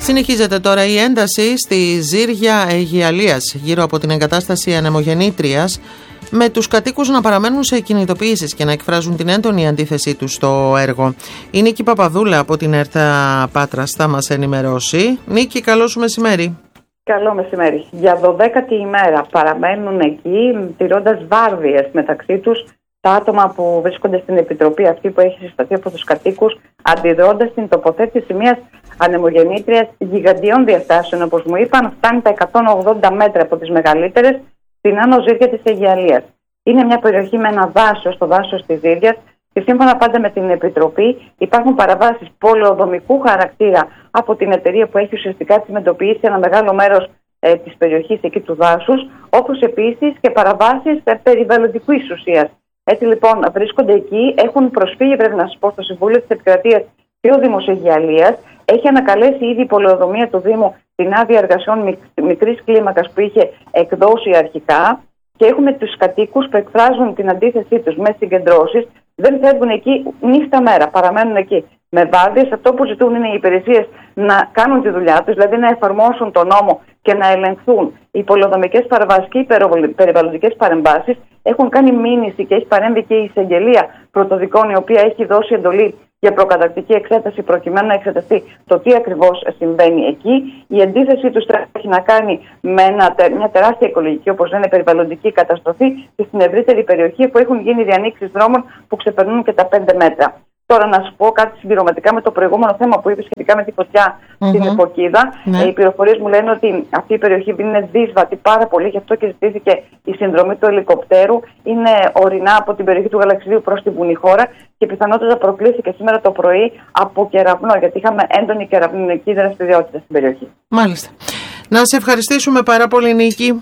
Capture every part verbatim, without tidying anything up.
Συνεχίζεται τώρα η ένταση στη Ζήρια Αιγιαλίας γύρω από την εγκατάσταση ανεμογεννήτριας, με τους κατοίκους να παραμένουν σε κινητοποιήσεις και να εκφράζουν την έντονη αντίθεσή τους στο έργο. Η Νίκη Παπαδούλα από την ΕΡΤ Πάτρας θα μας ενημερώσει. Νίκη, καλό σου μεσημέρι. Καλό μεσημέρι. Για δωδέκατη ημέρα παραμένουν εκεί, τηρώντας βάρδιες μεταξύ τους τα άτομα που βρίσκονται στην επιτροπή αυτή που έχει συσταθεί από τους κατοίκους, αντιδρώντας την τοποθέτηση μιας ανεμογεννήτριας γιγαντιών διαστάσεων, όπως μου είπαν, φτάνει τα εκατόν ογδόντα μέτρα από τις μεγαλύτερες, στην Άνω Ζήρια της Αιγιαλίας. Είναι μια περιοχή με ένα δάσος, το δάσος της Ζήριας, και σύμφωνα πάντα με την Επιτροπή υπάρχουν παραβάσεις πολεοδομικού χαρακτήρα από την εταιρεία που έχει ουσιαστικά τσιμεντοποιήσει ένα μεγάλο μέρος ε, της περιοχής εκεί του δάσους, όπως επίσης και παραβάσεις ε, περιβαλλοντικής ουσίας. Έτσι λοιπόν βρίσκονται εκεί, έχουν προσφύγει, πρέπει να σας πω, στο Συμβούλιο της Επικρατείας και ο Δήμος Αιγιαλίας. Έχει ανακαλέσει ήδη η πολεοδομία του Δήμου την άδεια εργασιών μικρής κλίμακας που είχε εκδώσει αρχικά, και έχουμε τους κατοίκους που εκφράζουν την αντίθεσή τους με συγκεντρώσεις. Δεν φεύγουν εκεί νύχτα μέρα, παραμένουν εκεί με βάρδιες. Αυτό που ζητούν είναι οι υπηρεσίες να κάνουν τη δουλειά τους, δηλαδή να εφαρμόσουν τον νόμο και να ελεγχθούν οι πολεοδομικές παρεμβάσεις και οι περιβαλλοντικές παρεμβάσεις. Έχουν κάνει μήνυση και έχει παρέμβει και η εισαγγελία πρωτοδικών, η οποία έχει δώσει εντολή για προκαταρκτική εξέταση προκειμένου να εξεταστεί το τι ακριβώς συμβαίνει εκεί. Η αντίθεσή τους έχει να κάνει με ένα, μια τεράστια οικολογική, όπως λένε, περιβαλλοντική καταστροφή, και στην ευρύτερη περιοχή που έχουν γίνει διανοίξεις δρόμων που ξεπερνούν και τα πέντε μέτρα. Τώρα να σου πω κάτι συμπληρωματικά με το προηγούμενο θέμα που είπε σχετικά με τη φωτιά mm-hmm. στην Εποκίδα. Ναι. Οι πληροφορίες μου λένε ότι αυτή η περιοχή είναι δύσβατη πάρα πολύ, γι' αυτό και ζητήθηκε η συνδρομή του ελικοπτέρου. Είναι ορεινά από την περιοχή του Γαλαξιδίου προς την Βουνιχώρα και πιθανότατα προκλήθηκε σήμερα το πρωί από κεραυνό, γιατί είχαμε έντονη κεραυνική δραστηριότητα στην περιοχή. Μάλιστα. Να σε ευχαριστήσουμε πάρα πολύ, Νίκη.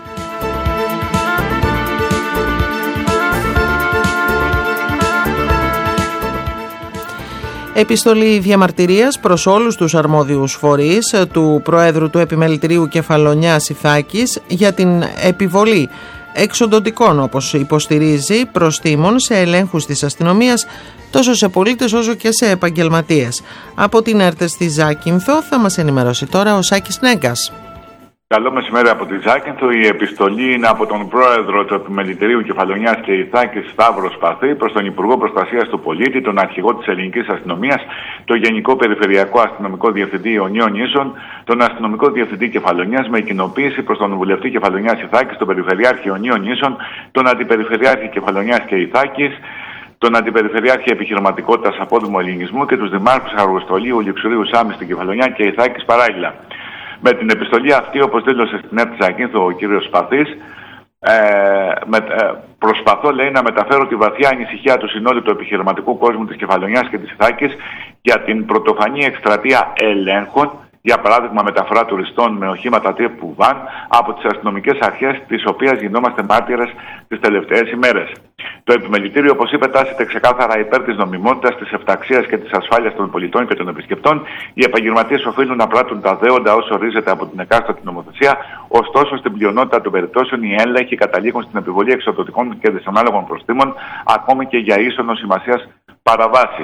Επιστολή διαμαρτυρίας προς όλους τους αρμόδιους φορείς του Προέδρου του Επιμελητηρίου Κεφαλονιάς Ιθάκης για την επιβολή εξοντωτικών, όπως υποστηρίζει, προστίμων σε ελέγχους της αστυνομίας τόσο σε πολίτες όσο και σε επαγγελματίες. Από την ΕΡΤ στη Ζάκυνθο θα μας ενημερώσει τώρα ο Σάκης Νέγκας. Καλό μεσημέρι από τη Ζάκυνθο. Η επιστολή είναι από τον Πρόεδρο του Επιμελητηρίου Κεφαλονιάς και Ιθάκης, Σταύρο Σπαθή, προς τον Υπουργό Προστασίας του Πολίτη, τον Αρχηγό της Ελληνικής Αστυνομίας, τον Γενικό Περιφερειακό Αστυνομικό Διευθυντή Ιωνίων Νήσων, τον Αστυνομικό Διευθυντή Κεφαλονιάς, με κοινοποίηση προς τον Βουλευτή Κεφαλονιάς Ιθάκης, τον Περιφερειάρχη Ιωνίων Νήσων, τον Αντιπεριφερειάρχη Κεφαλονιάς και Ιθάκης, τον Αντιπεριφερειάρχη Επιχειρηματικότητας Απόδημου Ελληνισμού και τους Δημάρχους Αργοστολίου, Λιξουρίου, Σάμι στην Κεφαλονιά και Ιθάκης παράλληλα. Με την επιστολή αυτή, όπως δήλωσε στην ΕΡΤ Ζακύνθο ο κύριος Σπαθής, ε, με, ε, προσπαθώ, λέει, να μεταφέρω τη βαθιά ανησυχία του συνόλου του επιχειρηματικού κόσμου της Κεφαλονιάς και της Ιθάκης για την πρωτοφανή εκστρατεία ελέγχων, για παράδειγμα μεταφορά τουριστών με οχήματα τύπου βαν από τις αστυνομικές αρχές, τις οποίες γινόμαστε μάρτυρες τις τελευταίες ημέρες. Το Επιμελητήριο, όπως είπε, τάσσεται ξεκάθαρα υπέρ της νομιμότητας, της ευταξίας και της ασφάλειας των πολιτών και των επισκεπτών. Οι επαγγελματίες οφείλουν να πράττουν τα δέοντα όσο ορίζεται από την εκάστοτε νομοθεσία. Ωστόσο, στην πλειονότητα των περιπτώσεων, οι έλεγχοι καταλήγουν στην επιβολή εξοδοτικών και δυσανάλογων προστίμων, ακόμη και για ίσονος σημασίας παραβάσεις.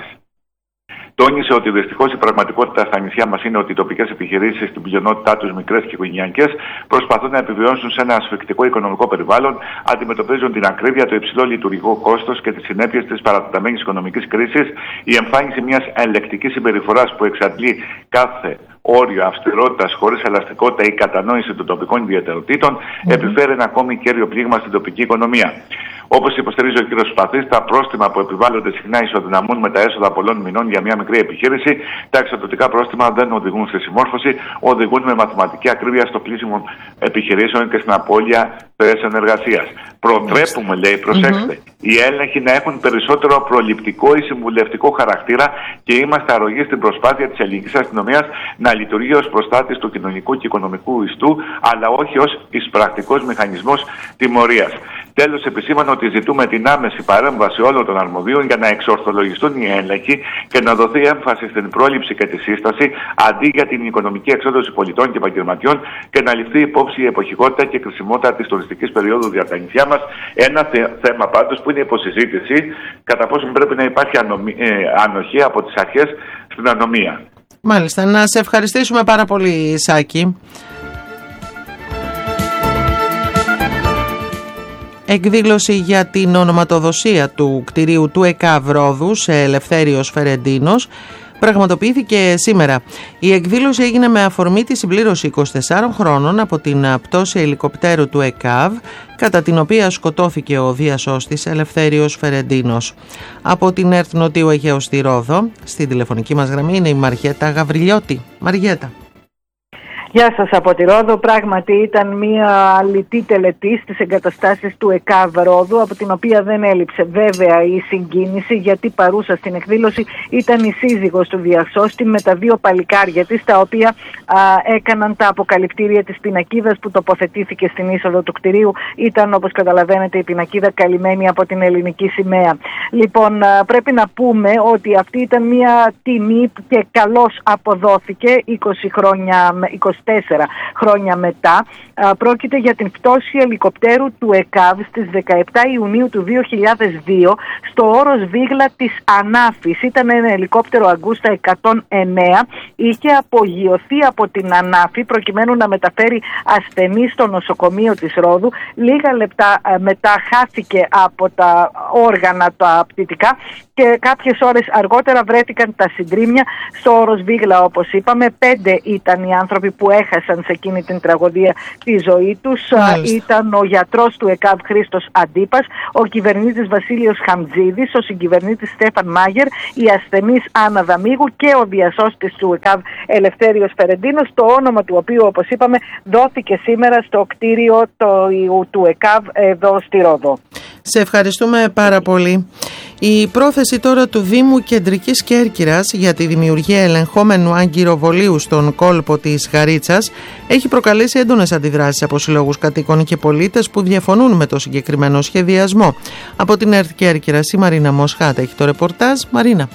Τόνισε ότι δυστυχώς η πραγματικότητα στα νησιά μας είναι ότι οι τοπικές επιχειρήσεις, στην πλειονότητά τους μικρές και οικογενειακές, προσπαθούν να επιβιώσουν σε ένα ασφικτικό οικονομικό περιβάλλον, αντιμετωπίζουν την ακρίβεια, το υψηλό λειτουργικό κόστος και τις συνέπειες της παρατεταμένης οικονομικής κρίσης. Η εμφάνιση μιας ελεκτικής συμπεριφοράς που εξαντλεί κάθε όριο αυστηρότητας χωρίς ελαστικότητα ή κατανόηση των τοπικών ιδιαιτεροτήτων mm-hmm. επιφέρει ένα ακόμη κέριο πλήγμα στην τοπική οικονομία. Όπως υποστηρίζει ο κ. Σπαθής, τα πρόστιμα που επιβάλλονται συχνά ισοδυναμούν με τα έσοδα πολλών μηνών για μια μικρή επιχείρηση. Τα εξοδοτικά πρόστιμα δεν οδηγούν στη συμμόρφωση, οδηγούν με μαθηματική ακρίβεια στο πλήσιμο επιχειρήσεων και στην απώλεια θέσεων εργασίας. Προτρέπουμε, λέει, προσέξτε, mm-hmm. οι έλεγχοι να έχουν περισσότερο προληπτικό ή συμβουλευτικό χαρακτήρα και είμαστε αρρωγοί στην προσπάθεια της ελληνικής αστυνομίας να λειτουργεί ως προστάτης του κοινωνικού και οικονομικού ιστού, αλλά όχι ως εισπρακτικός μηχανισμός τιμωρίας. Τέλος, επισήμανε ότι ζητούμε την άμεση παρέμβαση όλων των αρμοδίων για να εξορθολογιστούν οι έλεγχοι και να δοθεί έμφαση στην πρόληψη και τη σύσταση αντί για την οικονομική εξόδωση πολιτών και επαγγελματιών και να ληφθεί υπόψη η εποχικότητα και κρισιμότητα της τουριστικής περίοδου για τα νησιά μας. Ένα θε, θέμα πάντως που είναι υποσυζήτηση, κατά πόσο πρέπει να υπάρχει ανομι, ε, ανοχή από τις αρχές στην ανομία. Μάλιστα. Να σε ευχαριστήσουμε πάρα πολύ, Σάκη. Εκδήλωση για την ονοματοδοσία του κτηρίου του ΕΚΑΒ Ρόδου σε Ελευθέριος Φερεντίνος πραγματοποιήθηκε σήμερα. Η εκδήλωση έγινε με αφορμή τη συμπλήρωση είκοσι τεσσάρων χρόνων από την πτώση ελικοπτέρου του ΕΚΑΒ, κατά την οποία σκοτώθηκε ο διασώστης Ελευθέριος Φερεντίνος. Από την ΕΡΤ Νοτίου Αιγαίου στη Ρόδο, στην τηλεφωνική μας γραμμή είναι η Μαριέτα Γαβριλιώτη. Μαριέτα. Γεια σας από τη Ρόδο. Πράγματι ήταν μια αλητή τελετή στις εγκαταστάσεις του ΕΚΑΒ Ρόδου, από την οποία δεν έλειψε βέβαια η συγκίνηση, γιατί παρούσα στην εκδήλωση ήταν η σύζυγος του διασώστη με τα δύο παλικάρια της, τα οποία α, έκαναν τα αποκαλυπτήρια της πινακίδας που τοποθετήθηκε στην είσοδο του κτηρίου. Ήταν, όπως καταλαβαίνετε, η πινακίδα καλυμμένη από την ελληνική σημαία. Λοιπόν, α, πρέπει να πούμε ότι αυτή ήταν μια τιμή και καλώς αποδόθηκε είκοσι χρόνια, είκοσι τέσσερα χρόνια μετά. Πρόκειται για την πτώση ελικοπτέρου του ΕΚΑΒ στις δεκαεπτά Ιουνίου του δύο χιλιάδες δύο στο όρος Βίγλα της Ανάφης. Ήταν ένα ελικόπτερο Αγκούστα εκατόν εννέα. Είχε απογειωθεί από την Ανάφη προκειμένου να μεταφέρει ασθενείς στο νοσοκομείο της Ρόδου. Λίγα λεπτά μετά χάθηκε από τα όργανα τα πτυτικά και κάποιες ώρες αργότερα βρέθηκαν τα συντρίμμια στο όρος Βίγλα, όπως είπαμε. Πέντε ήταν οι άνθρωποι που έχασαν σε εκείνη την τραγωδία τη ζωή τους. Μάλιστα. Ήταν ο γιατρός του ΕΚΑΒ Χρήστος Αντίπας, ο κυβερνήτης Βασίλειος Χαμτζίδης, ο συγκυβερνήτης Στέφαν Μάγερ, η ασθενής Άννα Δαμίγου και ο διασώστης του ΕΚΑΒ Ελευθέριος Φερεντίνος, το όνομα του οποίου, όπως είπαμε, δόθηκε σήμερα στο κτίριο το, του ΕΚΑΒ εδώ στη Ρόδο. Σε ευχαριστούμε πάρα πολύ. Η πρόθεση τώρα του Δήμου Κεντρικής Κέρκυρας για τη δημιουργία ελεγχόμενου αγκυροβολίου στον κόλπο της Γαρίτσας έχει προκαλέσει έντονες αντιδράσεις από συλλόγους κατοίκων και πολίτες που διαφωνούν με το συγκεκριμένο σχεδιασμό. Από την ΕΡΤ Κέρκυρας η Μαρίνα Μοσχάτα έχει το ρεπορτάζ. Μαρίνα.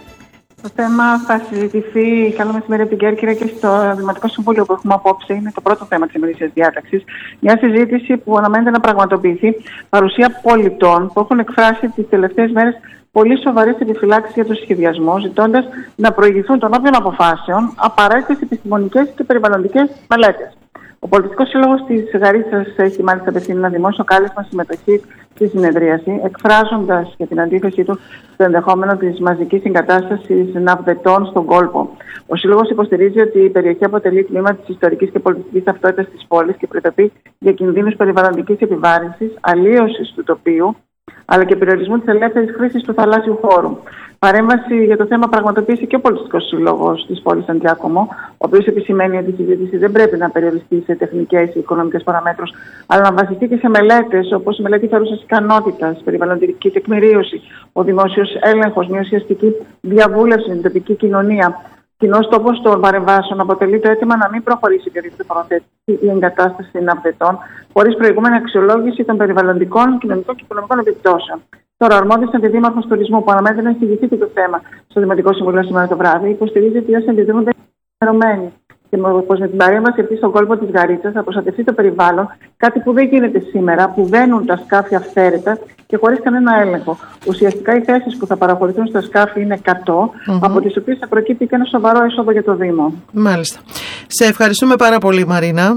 Το θέμα θα συζητηθεί, καλό μεσημέρι, από την Κέρκυρα και στο Δημοτικό Συμβούλιο που έχουμε απόψε. Είναι το πρώτο θέμα της ημερήσιας διάταξης. Μια συζήτηση που αναμένεται να πραγματοποιηθεί παρουσία πολιτών που έχουν εκφράσει τις τελευταίες μέρες πολύ σοβαρές επιφυλάξεις για το σχεδιασμό, ζητώντας να προηγηθούν των όποιων αποφάσεων απαραίτητες επιστημονικές και περιβαλλοντικές μελέτες. Ο Πολιτιστικός Σύλλογος της Γαρίτσας έχει μάλιστα απευθύνει ένα δημόσιο κάλεσμα συμμετοχής στη συνεδρίαση, εκφράζοντας και την αντίθεσή του στο ενδεχόμενο της μαζικής συγκατάστασης ναυδετών στον κόλπο. Ο Σύλλογος υποστηρίζει ότι η περιοχή αποτελεί τμήμα της ιστορικής και πολιτιστικής ταυτότητας της πόλης και προειδοποιεί για κινδύνους περιβαλλοντικής επιβάρυνσης, αλλίωσης του τοπίου, αλλά και περιορισμού της ελεύθερης χρήσης του θαλάσσιου χώρου. Παρέμβαση για το θέμα πραγματοποίησε και ο Πολιτιστικός Σύλλογος της πόλης Αντιάκομο, ο οποίος επισημαίνει ότι η συζήτηση δεν πρέπει να περιοριστεί σε τεχνικές ή οικονομικές παραμέτρους, αλλά να βασιστεί και σε μελέτες όπως η μελέτη παρούσας ικανότητας, περιβαλλοντική τεκμηρίωση, ο δημόσιος έλεγχος, μια ουσιαστική διαβούλευση με την τοπική κοινωνία. Κοινός τόπος των παρεμβάσεων αποτελεί το αίτημα να μην προχωρήσει η οποιαδήποτε προθέτηση ή εγκατάσταση ναυδετών χωρίς προηγούμενη αξιολόγηση των περιβαλλοντικών, κοινωνικών και οικονομικών επιπτώσεων. Τώρα, ο αρμόδιος αντιδήμαρχος τουρισμού, που αναμένεται να εισηγηθεί το θέμα στο Δημοτικό Συμβούλιο σήμερα το βράδυ, υποστηρίζει ότι όσοι αντιδρούν δεν είναι ενημερωμένοι και πως με την παρέμβαση αυτή στον κόλπο της Γαρίτσας θα προστατευτεί το περιβάλλον, κάτι που δεν γίνεται σήμερα, που βαίνουν τα σκάφη αυθαίρετα και χωρίς κανένα έλεγχο. Ουσιαστικά οι θέσεις που θα παραχωρηθούν στα σκάφη είναι εκατό, mm-hmm. από τις οποίες θα προκύπτει και ένα σοβαρό έσοδο για το Δήμο. Μάλιστα. Σε ευχαριστούμε πάρα πολύ, Μαρίνα.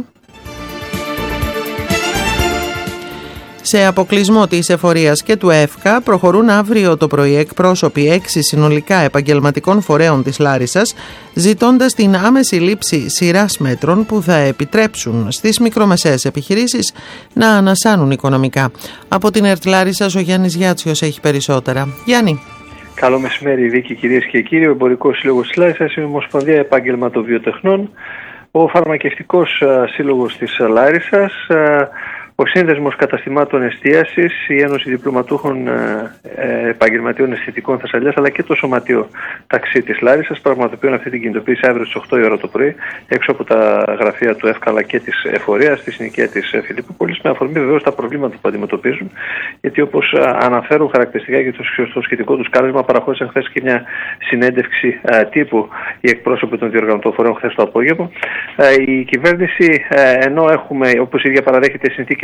Σε αποκλεισμό της εφορίας και του ΕΦΚΑ προχωρούν αύριο το πρωί εκπρόσωποι έξι συνολικά επαγγελματικών φορέων της Λάρισσας, ζητώντας την άμεση λήψη σειράς μέτρων που θα επιτρέψουν στις μικρομεσαίες επιχειρήσεις να ανασάνουν οικονομικά. Από την ΕΡΤ Λάρισσας ο Γιάννης Γιάτσιος έχει περισσότερα. Γιάννη. Καλό μεσημέρι, Βίκη, κυρίες και κύριοι. Ο Εμπορικός Σύλλογος της Λάρισσας, η Ομοσπονδία Επαγγελματοβιοτεχνών, ο Φαρμακευτικός Σύλλογος της Λάρισσας, ο Σύνδεσμος Καταστημάτων Εστίασης, η Ένωση Διπλωματούχων ε, Επαγγελματιών Αισθητικών Θεσσαλίας, αλλά και το Σωματείο Ταξί της Λάρισσας πραγματοποιούν αυτή την κινητοποίηση αύριο στις οκτώ η ώρα το πρωί, έξω από τα γραφεία του ΕΦΚΑ αλλά και της εφορίας, στη συνοικία της Φιλιππούπολης, με αφορμή βεβαίως τα προβλήματα που αντιμετωπίζουν. Γιατί όπως αναφέρουν χαρακτηριστικά και το σχετικό τους κάλεσμα, παραχώρησαν χθες και μια συνέντευξη ε, τύπου οι εκπρόσωποι των διοργανωτών φορέων χθες το απόγευμα. Ε, η κυβέρνηση, ε, ενώ έχουμε, όπως η ίδια παραδέχεται, συνθήκες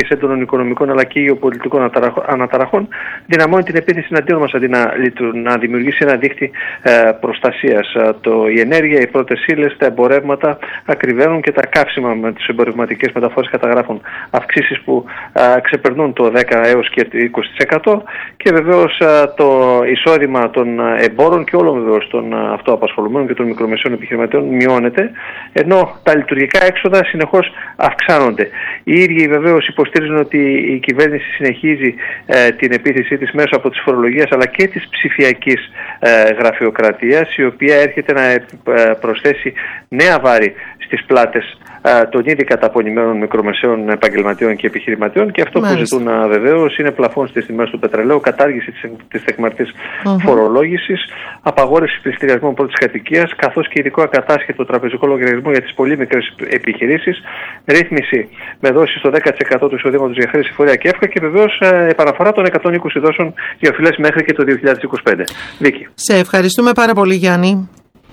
συνθήκες έντονων οικονομικών αλλά και γεωπολιτικών αναταραχών, δυναμώνει την επίθεση εναντίον μας αντί να, να δημιουργήσει ένα δίκτυο ε, προστασίας. Το, η ενέργεια, οι πρώτες ύλες, τα εμπορεύματα ακριβένουν και τα καύσιμα με τις εμπορευματικές μεταφορές καταγράφουν αυξήσεις που ε, ξεπερνούν το δέκα έως και είκοσι τοις εκατό και βεβαίως ε, το εισόδημα των εμπόρων και όλων βεβαίως των αυτοαπασχολουμένων και των μικρομεσαίων επιχειρηματιών μειώνεται, ενώ τα λειτουργικά έξοδα συνεχώς αυξάνονται. Οι ίδιοι βεβαίως υποστήριζουν ότι η κυβέρνηση συνεχίζει ε, την επίθεσή της μέσω από τις φορολογίες αλλά και της ψηφιακής ε, γραφειοκρατίας, η οποία έρχεται να ε, προσθέσει νέα βάρη στις πλάτες ε, των ήδη καταπονημένων μικρομεσαίων επαγγελματιών και επιχειρηματιών, και αυτό Μάλιστα. που ζητούν βεβαίως είναι πλαφόν στις τιμές του πετρελαίου, κατάργηση της, της τεκμαρτής uh-huh. φορολόγησης, απαγόρευση πληστηριασμών πρώτης κατοικίας, καθώς και ειδικό ακατάσχετο τραπεζικό λογαριασμό για τις πολύ μικρές επιχειρήσεις, ρύθμιση με δόσεις στο δέκα τοις εκατό του εισοδήματος για χρέση φορέα και εύκα και βεβαίως ε, επαναφορά των εκατόν είκοσι δόσεων για οφειλές μέχρι και το δύο χιλιάδες είκοσι πέντε. Βίκη. Σε ευχαριστούμε πάρα πολύ, Γιάννη.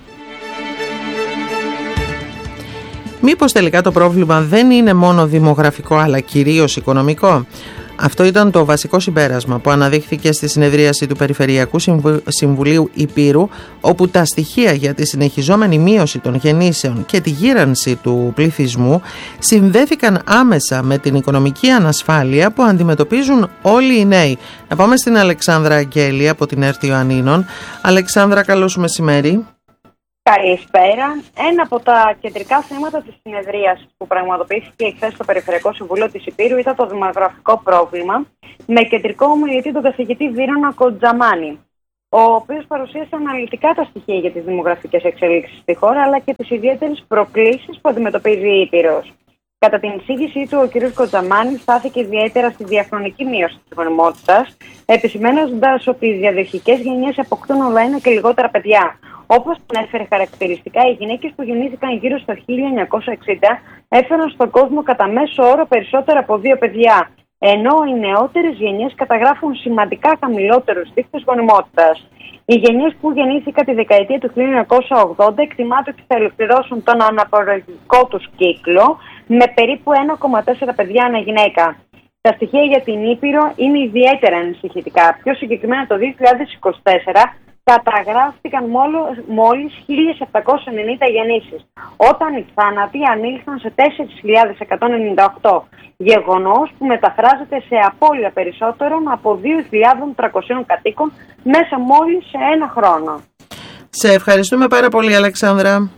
Μήπως τελικά το πρόβλημα δεν είναι μόνο δημογραφικό αλλά κυρίως οικονομικό? Αυτό ήταν το βασικό συμπέρασμα που αναδείχθηκε στη συνεδρίαση του Περιφερειακού Συμβουλίου Ηπείρου, όπου τα στοιχεία για τη συνεχιζόμενη μείωση των γεννήσεων και τη γύρανση του πληθυσμού συνδέθηκαν άμεσα με την οικονομική ανασφάλεια που αντιμετωπίζουν όλοι οι νέοι. Να πάμε στην Αλεξάνδρα Αγγέλη από την ΕΡΤ Ιωαννίνων. Αλεξάνδρα, καλώς μεσημέρι. Καλησπέρα. Ένα από τα κεντρικά θέματα της συνεδρίας που πραγματοποιήθηκε χθες στο Περιφερειακό Συμβούλιο της Ηπείρου ήταν το δημογραφικό πρόβλημα, με κεντρικό ομιλητή τον καθηγητή Βύρονα Κοντζαμάνη, ο οποίος παρουσίασε αναλυτικά τα στοιχεία για τις δημογραφικές εξελίξεις στη χώρα αλλά και τις ιδιαίτερες προκλήσεις που αντιμετωπίζει η Ηπείρος. Κατά την εισήγησή του, ο κ. Κοντζαμάνη στάθηκε ιδιαίτερα στη διαχρονική μείωση της γονιμότητας, επισημαίνοντας ότι οι διαδοχικές γενιές αποκτούν όλο ένα και λιγότερα παιδιά. Όπως ανέφερε χαρακτηριστικά, οι γυναίκες που γεννήθηκαν γύρω στο χίλια εννιακόσια εξήντα έφεραν στον κόσμο κατά μέσο όρο περισσότερα από δύο παιδιά, ενώ οι νεότερες γενιές καταγράφουν σημαντικά χαμηλότερους δείκτες γονιμότητας. Οι γενιές που γεννήθηκαν τη δεκαετία του χίλια εννιακόσια ογδόντα εκτιμάται ότι θα ολοκληρώσουν τον αναπαραγωγικό τους κύκλο με περίπου ένα κόμμα τέσσερα παιδιά ανά γυναίκα. Τα στοιχεία για την Ήπειρο είναι ιδιαίτερα ανησυχητικά. Πιο συγκεκριμένα, το δύο χιλιάδες είκοσι τέσσερα καταγράφηκαν μόλις χίλια επτακόσιες ενενήντα γεννήσεις, όταν οι θάνατοι ανήλθαν σε τέσσερις χιλιάδες εκατόν ενενήντα οκτώ, γεγονός που μεταφράζεται σε απώλεια περισσότερων από δύο χιλιάδες τριακόσιων κατοίκων μέσα μόλις σε ένα χρόνο. Σε ευχαριστούμε πάρα πολύ, Αλεξάνδρα.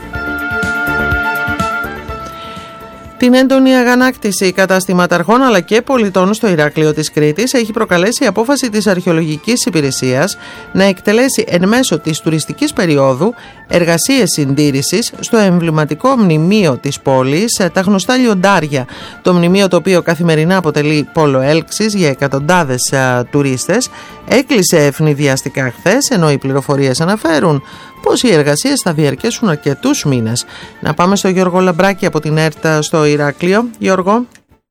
Την έντονη αγανάκτηση καταστηματαρχών αλλά και πολιτών στο Ηράκλειο της Κρήτης έχει προκαλέσει η απόφαση της Αρχαιολογικής Υπηρεσίας να εκτελέσει εν μέσω της τουριστικής περίοδου εργασίες συντήρησης στο εμβληματικό μνημείο της πόλης, τα γνωστά λιοντάρια. Το μνημείο, το οποίο καθημερινά αποτελεί πόλο έλξης για εκατοντάδες α, τουρίστες, έκλεισε ευνηδιαστικά χθες, ενώ οι πληροφορίες αναφέρουν πως οι εργασίες θα διαρκέσουν αρκετούς μήνες. Να πάμε στο Γιώργο Λαμπράκη από την ΕΡΤ στο Ηράκλειο. Γιώργο.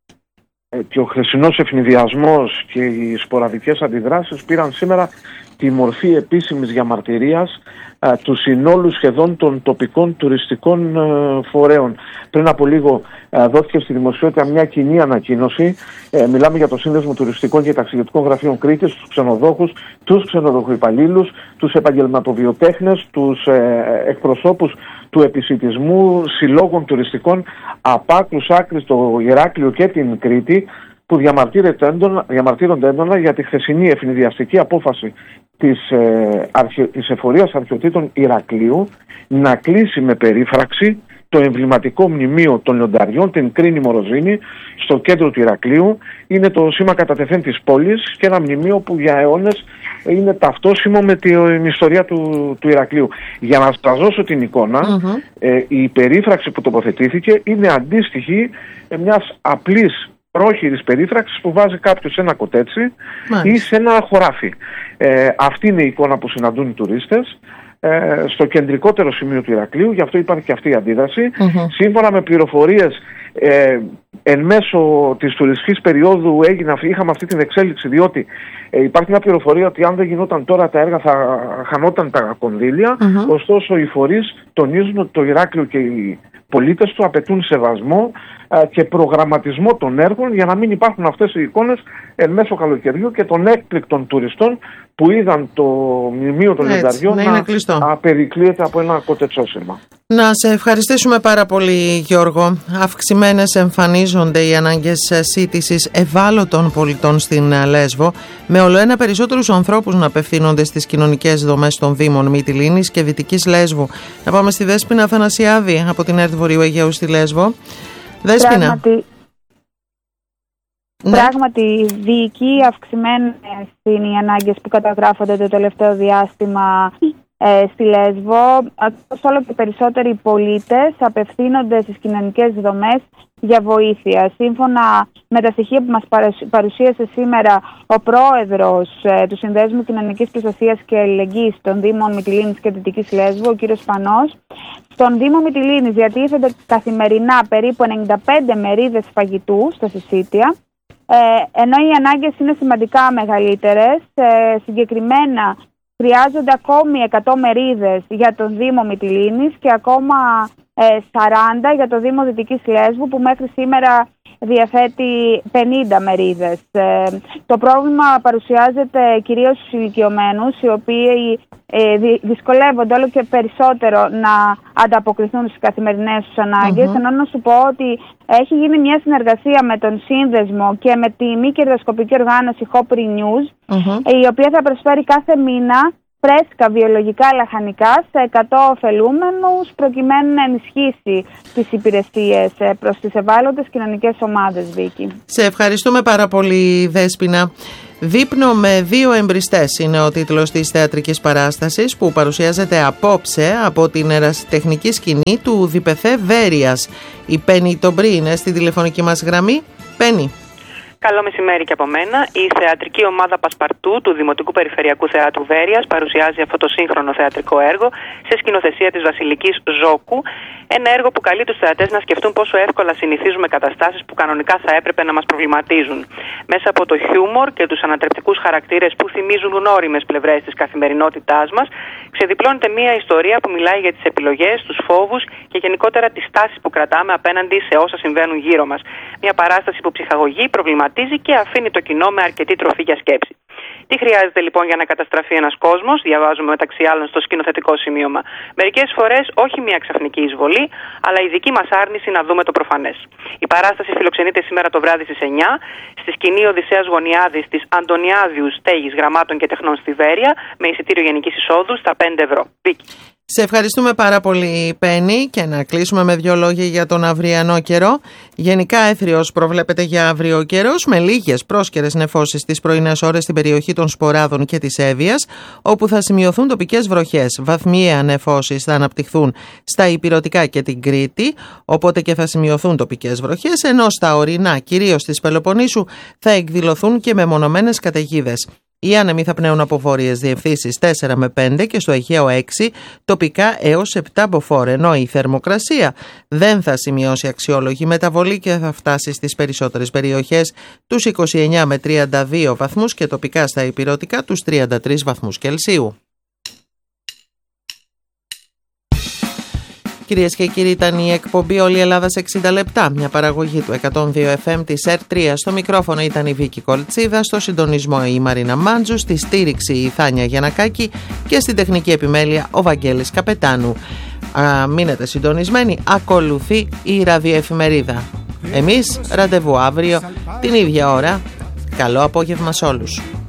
Και ο χθεσινός ευνηδιασμός και οι σποραδικές αντιδράσεις πήραν σήμερα τη μορφή επίσημης διαμαρτυρίας α, του συνόλου σχεδόν των τοπικών τουριστικών α, φορέων. Πριν από λίγο α, δόθηκε στη δημοσιότητα μια κοινή ανακοίνωση. Ε, μιλάμε για το Σύνδεσμο Τουριστικών και Ταξιδιωτικών Γραφείων Κρήτης, τους ξενοδόχους, τους ξενοδοχοϊπαλλήλους, τους επαγγελματοβιοτέχνες, τους ε, εκπροσώπους του επισιτισμού, συλλόγων τουριστικών από άκρους άκρης το Ηράκλειο και την Κρήτη, που διαμαρτύρονται έντονα για τη χθεσινή ευνηδιαστική απόφαση της, ε, αρχαι, της Εφορίας Αρχαιοτήτων Ηρακλείου να κλείσει με περίφραξη το εμβληματικό μνημείο των Λιονταριών, την Κρίνη Μοροζίνη, στο κέντρο του Ηρακλείου. Είναι το σήμα κατά τεθέν της πόλης και ένα μνημείο που για αιώνες είναι ταυτόσιμο με την ιστορία του, του Ηρακλείου. Για να σας δώσω την εικόνα, mm-hmm. ε, η περίφραξη που τοποθετήθηκε είναι αντίστοιχη ε, μιας απλής πρόχειρης περίφραξης που βάζει κάποιος σε ένα κοτέτσι Μάλιστα. ή σε ένα χωράφι. Ε, αυτή είναι η εικόνα που συναντούν οι τουρίστες ε, στο κεντρικότερο σημείο του Ηρακλείου, γι' αυτό υπάρχει και αυτή η αντίδραση. Mm-hmm. Σύμφωνα με πληροφορίες, ε, εν μέσω της τουριστικής περίοδου έγινε, είχαμε αυτή την εξέλιξη, διότι ε, υπάρχει μια πληροφορία ότι αν δεν γινόταν τώρα τα έργα θα χανόταν τα κονδύλια. Mm-hmm. Ωστόσο οι φορείς τονίζουν ότι το Ηράκλειο και η πολίτες του απαιτούν σεβασμό και προγραμματισμό των έργων για να μην υπάρχουν αυτές οι εικόνες εν μέσω καλοκαιριού και των έκπληκτων τουριστών που είδαν το μνημείο των Λιονταριών να, να περικλείεται από ένα κοτετσόσημα. Να σε ευχαριστήσουμε πάρα πολύ, Γιώργο. Αυξημένες εμφανίζονται οι ανάγκες σύντησης ευάλωτων πολιτών στην Λέσβο, με ολοένα περισσότερους ανθρώπους να απευθύνονται στις κοινωνικές δομές των Δήμων Μυτιλήνης και Δυτικής Λέσβου. Να πάμε στη Δέσποινα Αθανασιάδη από την ΕΡΤ Βορείου Αιγαίου στη Λέσβο. Δέσποινα. Πράγματι, ναι. Πράγματι διοικεί αυξημένες είναι οι ανάγκες που καταγράφονται το τελευταίο διάστημα ε, στη Λέσβο. Όλο και περισσότεροι πολίτες απευθύνονται στις κοινωνικές δομές για βοήθεια. Σύμφωνα με τα στοιχεία που μας παρουσίασε σήμερα ο πρόεδρος ε, του Συνδέσμου Κοινωνικής Προστασίας και Αλληλεγγύης των Δήμων Μυτιλήνης και Δυτικής Λέσβου, ο κύριος Πανός, στον Δήμο Μυτιλήνης διατίθενται καθημερινά περίπου ενενήντα πέντε μερίδες φαγητού στα συσίτια, ε, ενώ οι ανάγκες είναι σημαντικά μεγαλύτερες. Ε, συγκεκριμένα χρειάζονται ακόμη εκατό μερίδες για τον Δήμο Μυτιλήνης και ακόμα ε, σαράντα για το Δήμο Δυτικής Λέσβου, που μέχρι σήμερα διαθέτει πενήντα μερίδες. Ε, το πρόβλημα παρουσιάζεται κυρίως στους ηλικιωμένους, οι οποίοι ε, δυσκολεύονται όλο και περισσότερο να ανταποκριθούν στις καθημερινές τους ανάγκες. Mm-hmm. Ενώ να σου πω ότι έχει γίνει μια συνεργασία με τον Σύνδεσμο και με τη μη κερδοσκοπική οργάνωση Hopri News, mm-hmm. η οποία θα προσφέρει κάθε μήνα φρέσκα βιολογικά λαχανικά σε εκατό ωφελούμενους, προκειμένου να ενισχύσει τις υπηρεσίες προς τις ευάλωτες κοινωνικές ομάδες, Βίκη. Σε ευχαριστούμε πάρα πολύ, Δέσποινα. «Δείπνο με δύο εμπριστές» είναι ο τίτλος της θεατρικής παράστασης που παρουσιάζεται απόψε από την ερασιτεχνική σκηνή του Διπεθέ Βέρειας. Η Πέννη Τομπρή είναι στη τηλεφωνική μας γραμμή. Πέννη. Καλό μεσημέρι και από μένα. Η θεατρική ομάδα Πασπαρτού του Δημοτικού Περιφερειακού Θεάτρου Βέρειας παρουσιάζει αυτό το σύγχρονο θεατρικό έργο σε σκηνοθεσία της Βασιλικής Ζόκου. Ένα έργο που καλεί τους θεατές να σκεφτούν πόσο εύκολα συνηθίζουμε καταστάσεις που κανονικά θα έπρεπε να μας προβληματίζουν. Μέσα από το χιούμορ και τους ανατρεπτικούς χαρακτήρες που θυμίζουν γνώριμες πλευρές της καθημερινότητάς μας, ξεδιπλώνεται μια ιστορία που μιλάει για τις επιλογές, τους φόβους και γενικότερα τις τάσεις που κρατάμε απέναντι σε όσα συμβαίνουν γύρω μας. Μια παράσταση που ψυχαγωγεί, προβληματίζει και αφήνει το κοινό με αρκετή τροφή για σκέψη. Τι χρειάζεται λοιπόν για να καταστραφεί ένας κόσμος, διαβάζουμε μεταξύ άλλων στο σκηνοθετικό σημείωμα. Μερικές φορές όχι μια ξαφνική εισβολή, αλλά η δική μας άρνηση να δούμε το προφανές. Η παράσταση φιλοξενείται σήμερα το βράδυ στις εννιά στη σκηνή Οδυσσέας Γωνιάδης της Αντωνιάδιου Στέγης Γραμμάτων και Τεχνών στη Βέρεια, με εισιτήριο γενικής εισόδου στα πέντε ευρώ. Βίκη. Σε ευχαριστούμε πάρα πολύ, Πέννη, και να κλείσουμε με δύο λόγια για τον αυριανό καιρό. Γενικά έθριος προβλέπεται για αύριο καιρός, με λίγες πρόσκαιρες νεφώσεις τις πρωινές ώρες στην περιοχή των Σποράδων και της Εύβοιας, όπου θα σημειωθούν τοπικές βροχές. Βαθμιαία νεφώσεις θα αναπτυχθούν στα Ηπειρωτικά και την Κρήτη, οπότε και θα σημειωθούν τοπικές βροχές, ενώ στα ορεινά, κυρίως της Πελοποννήσου, θα εκδηλωθούν και μεμονωμένες καταιγίδες. Οι άνεμοι θα πνέουν από βόρειες διευθύνσεις τέσσερα με πέντε και στο Αιγαίο έξι, τοπικά έως επτά μποφόρ, ενώ η θερμοκρασία δεν θα σημειώσει αξιόλογη μεταβολή και θα φτάσει στις περισσότερες περιοχές τους είκοσι εννιά με τριάντα δύο βαθμούς και τοπικά στα Ηπειρωτικά τους τριάντα τρεις βαθμούς Κελσίου. Κυρίες και κύριοι, ήταν η εκπομπή «Όλη η Ελλάδα σε εξήντα λεπτά», μια παραγωγή του εκατόν δύο εφ εμ της ΕΡΤ τρία. Στο μικρόφωνο ήταν η Βίκη Κολτσίδα, στο συντονισμό η Μαρίνα Μάντζου, στη στήριξη η Θάνια Γιαννακάκη και στην τεχνική επιμέλεια ο Βαγγέλης Καπετάνου. Α, μείνετε συντονισμένοι, ακολουθεί η ραδιοεφημερίδα. Εμείς ραντεβού αύριο την ίδια ώρα. Καλό απόγευμα σε όλους.